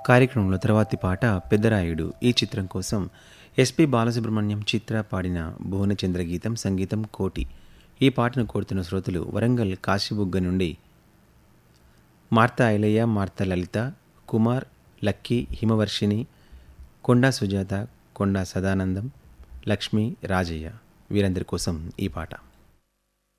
కార్యక్రమంలో తర్వాతి పాట పెద్దరాయుడు. ఈ చిత్రం కోసం ఎస్పి బాలసుబ్రహ్మణ్యం, చిత్ర పాడిన భువనచంద్ర గీతం, సంగీతం కోటి. ఈ పాటను కోరుతున్న శ్రోతలు వరంగల్ కాశీబుగ్గ నుండి మార్తా ఐలయ్య, మార్తా లలిత, కుమార్, లక్కీ, హిమవర్షిణి, కొండా సుజాత, కొండా సదానందం, లక్ష్మి, రాజయ్య. వీరందరి కోసం ఈ పాట.